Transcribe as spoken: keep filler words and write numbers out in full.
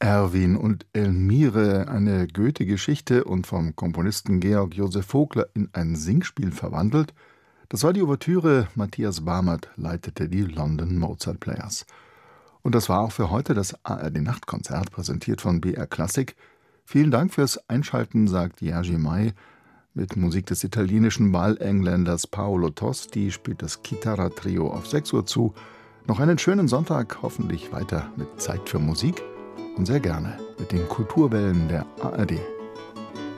Erwin und Elmire, eine Goethe-Geschichte und vom Komponisten Georg Joseph Vogler in ein Singspiel verwandelt. Das war die Ouvertüre, Matthias Barmert leitete die London Mozart Players. Und das war auch für heute das A R D-Nachtkonzert, präsentiert von B R Classic. Vielen Dank fürs Einschalten, sagt Jerzy May. Mit Musik des italienischen Wahlengländers Paolo Tosti spielt das Chitarra-Trio auf sechs Uhr zu. Noch einen schönen Sonntag, hoffentlich weiter mit Zeit für Musik und sehr gerne mit den Kulturwellen der A R D.